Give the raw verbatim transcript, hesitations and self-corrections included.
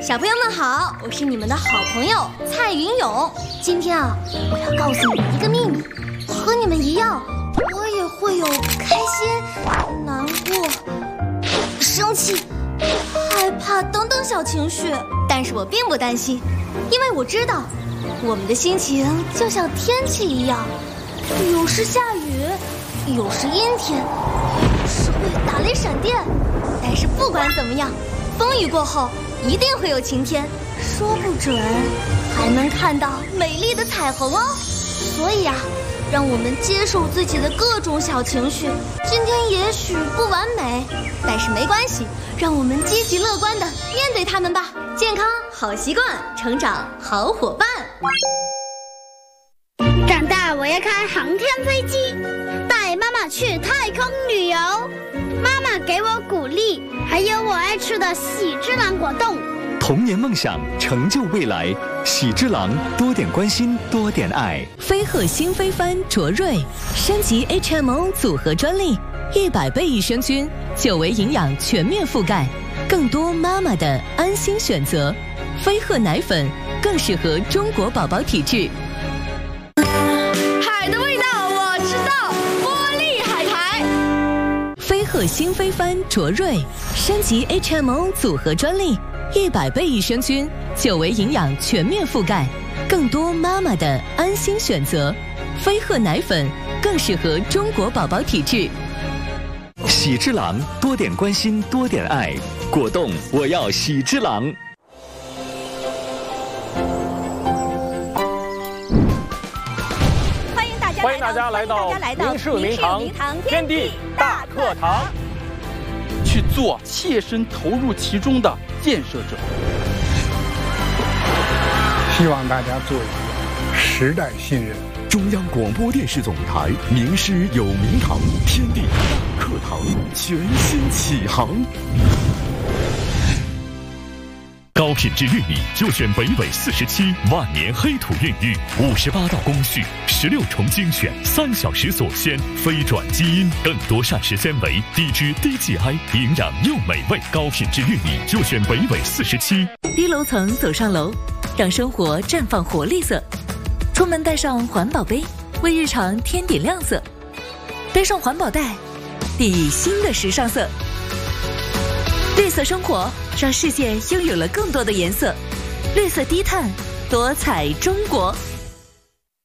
小朋友们好，我是你们的好朋友蔡云勇。今天啊，我要告诉你们一个秘密，和你们一样，我也会有开心、难过、生气、害怕等等小情绪。但是我并不担心，因为我知道，我们的心情就像天气一样，有时下雨，有时阴天，有时会打雷闪电。但是不管怎么样，风雨过后一定会有晴天，说不准还能看到美丽的彩虹哦。所以啊，让我们接受自己的各种小情绪。今天也许不完美，但是没关系，让我们积极乐观地面对它们吧。健康好习惯，成长好伙伴。 长大我要开航天飞机，带妈妈去太空旅游。妈妈给我鼓励，还有我爱吃的喜之郎果冻。 童年梦想，成就未来。喜之郎，多点关心，多点爱。 飞鹤新飞帆卓瑞升级 H M O 组合专利，一百倍益生菌，久违营养全面覆盖，更多妈妈的安心选择。飞鹤奶粉更适合中国宝宝体质。 海的味道我知道，玻璃海苔。 飞鹤新飞帆卓瑞升级 H M O 组合专利，一百倍益生菌，久违营养全面覆盖，更多妈妈的安心选择。飞鹤奶粉更适合中国宝宝体质。 喜之郎，多点关心，多点爱。果冻，我要喜之郎。 欢迎大家来到明世明堂天地大课堂， 去做切身投入其中的建设者。 希望大家做一个时代新人。 中央广播电视总台名师有名堂天地大课堂全新启航。高品质玉米就选北纬四十七万年黑土孕育，五十八道工序，十六重精选，三小时锁鲜，非转基因，更多膳食纤维，低脂低 G I， 营养又美味。高品质玉米就选北纬四十七。 低楼层走上楼，让生活绽放活力色。出门带上环保杯，为日常添点亮色。背上环保袋，砥砺新的时尚色。绿色生活让世界拥有了更多的颜色，绿色低碳，多彩中国。